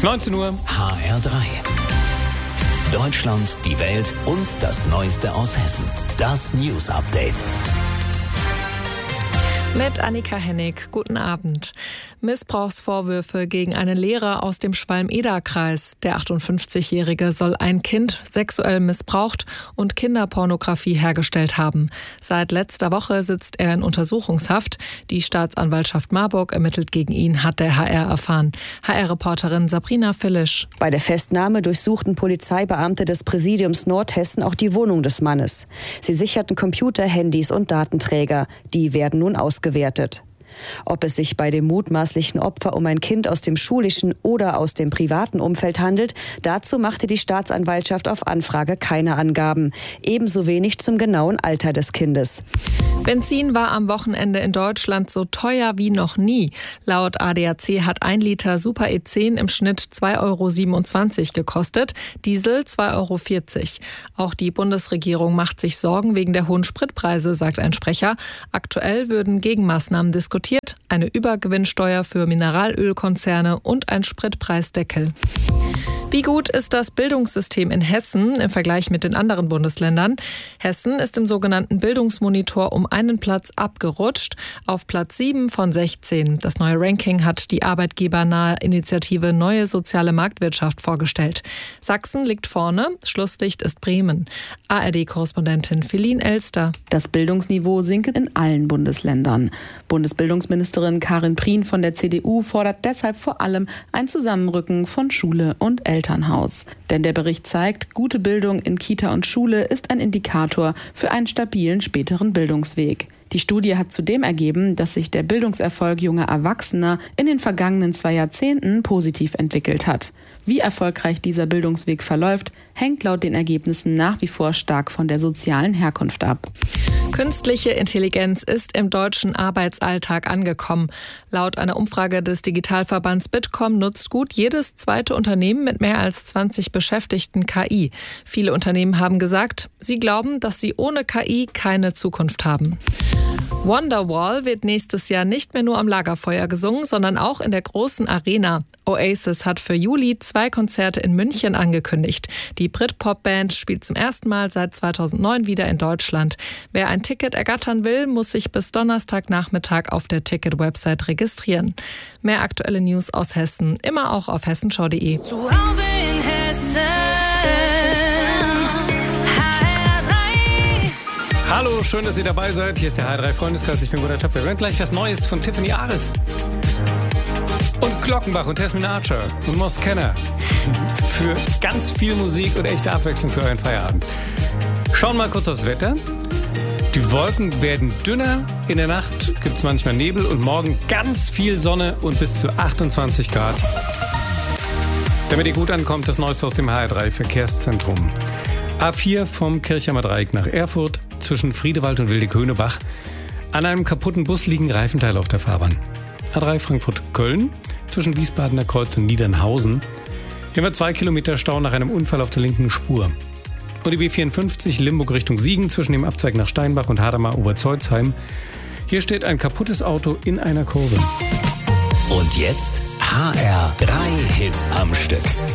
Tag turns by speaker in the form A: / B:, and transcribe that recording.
A: 19 Uhr.
B: HR3. Deutschland, die Welt und das Neueste aus Hessen. Das News Update.
C: Mit Annika Hennig. Guten Abend. Missbrauchsvorwürfe gegen einen Lehrer aus dem Schwalm-Eder-Kreis. Der 58-Jährige soll ein Kind sexuell missbraucht und Kinderpornografie hergestellt haben. Seit letzter Woche sitzt er in Untersuchungshaft. Die Staatsanwaltschaft Marburg ermittelt gegen ihn, hat der HR erfahren. HR-Reporterin Sabrina Fillisch.
D: Bei der Festnahme durchsuchten Polizeibeamte des Präsidiums Nordhessen auch die Wohnung des Mannes. Sie sicherten Computer, Handys und Datenträger. Die werden nun ausgewertet. Ob es sich bei dem mutmaßlichen Opfer um ein Kind aus dem schulischen oder aus dem privaten Umfeld handelt, dazu machte die Staatsanwaltschaft auf Anfrage keine Angaben. Ebenso wenig zum genauen Alter des Kindes.
C: Benzin war am Wochenende in Deutschland so teuer wie noch nie. Laut ADAC hat 1 Liter Super E10 im Schnitt 2,27 € gekostet, Diesel 2,40 €. Auch die Bundesregierung macht sich Sorgen wegen der hohen Spritpreise, sagt ein Sprecher. Aktuell würden Gegenmaßnahmen diskutiert, eine Übergewinnsteuer für Mineralölkonzerne und ein Spritpreisdeckel. Wie gut ist das Bildungssystem in Hessen im Vergleich mit den anderen Bundesländern? Hessen ist im sogenannten Bildungsmonitor um einen Platz abgerutscht, auf Platz 7 von 16. Das neue Ranking hat die arbeitgebernahe Initiative Neue Soziale Marktwirtschaft vorgestellt. Sachsen liegt vorne, Schlusslicht ist Bremen. ARD-Korrespondentin Feline Elster.
E: Das Bildungsniveau sinkt in allen Bundesländern. Bundesbildungsministerin Karin Prien von der CDU fordert deshalb vor allem ein Zusammenrücken von Schule und Elternhaus. Denn der Bericht zeigt, gute Bildung in Kita und Schule ist ein Indikator für einen stabilen späteren Bildungsweg. Die Studie hat zudem ergeben, dass sich der Bildungserfolg junger Erwachsener in den vergangenen 2 Jahrzehnten positiv entwickelt hat. Wie erfolgreich dieser Bildungsweg verläuft, hängt laut den Ergebnissen nach wie vor stark von der sozialen Herkunft ab.
C: Künstliche Intelligenz ist im deutschen Arbeitsalltag angekommen. Laut einer Umfrage des Digitalverbands Bitkom nutzt gut jedes zweite Unternehmen mit mehr als 20 Beschäftigten KI. Viele Unternehmen haben gesagt, sie glauben, dass sie ohne KI keine Zukunft haben. Wonderwall wird nächstes Jahr nicht mehr nur am Lagerfeuer gesungen, sondern auch in der großen Arena. Oasis hat für Juli 2 Konzerte in München angekündigt. Die Britpop-Band spielt zum ersten Mal seit 2009 wieder in Deutschland. Wer ein Ticket ergattern will, muss sich bis Donnerstagnachmittag auf der Ticket-Website registrieren. Mehr aktuelle News aus Hessen, immer auch auf hessenschau.de.
F: Zu Hause in Hessen.
A: Hallo, schön, dass ihr dabei seid. Hier ist der HR3-Freundeskreis. Ich bin Gunnar Töpfer. Wir hören gleich was Neues von Tiffany Aris. Und Glockenbach und Tesmin Archer und Moss Kenner. Für ganz viel Musik und echte Abwechslung für euren Feierabend. Schauen mal kurz aufs Wetter. Die Wolken werden dünner. In der Nacht gibt es manchmal Nebel und morgen ganz viel Sonne und bis zu 28 Grad. Damit ihr gut ankommt, das Neueste aus dem HR3-Verkehrszentrum. A4 vom Kirchheimer Dreieck nach Erfurt zwischen Friedewald und Wildeköhnebach. An einem kaputten Bus liegen Reifenteile auf der Fahrbahn. A3 Frankfurt-Köln zwischen Wiesbadener Kreuz und Niedernhausen. Hier haben wir 2 Kilometer Stau nach einem Unfall auf der linken Spur. Und die B54 Limburg Richtung Siegen zwischen dem Abzweig nach Steinbach und Hadamar-Oberzeuzheim. Hier steht ein kaputtes Auto in einer Kurve.
B: Und jetzt HR3 Hits am Stück.